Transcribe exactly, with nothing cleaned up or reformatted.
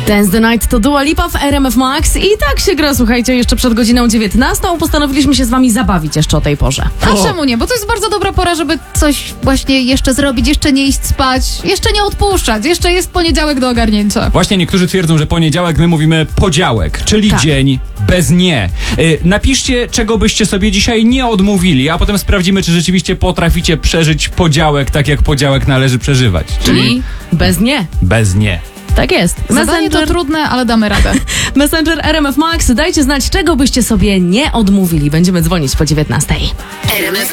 Dance the Night to Dua Lipa w R M F Max i tak się gra, słuchajcie, jeszcze przed godziną dziewiętnastą. Postanowiliśmy się z wami zabawić jeszcze o tej porze. A o. czemu nie? Bo to jest bardzo dobra pora, żeby coś właśnie jeszcze zrobić, jeszcze nie iść spać, jeszcze nie odpuszczać, jeszcze jest poniedziałek do ogarnięcia. Właśnie niektórzy twierdzą, że poniedziałek my mówimy podziałek, czyli tak. dzień bez nie. Yy, napiszcie, czego byście sobie dzisiaj nie odmówili, a potem sprawdzimy, czy rzeczywiście potraficie przeżyć podziałek tak, jak podziałek należy przeżywać. Czyli bez nie. Bez nie. Tak jest. Zadanie to trudne, ale damy radę. Messenger R M F Max, dajcie znać, czego byście sobie nie odmówili. Będziemy dzwonić po dziewiętnastej.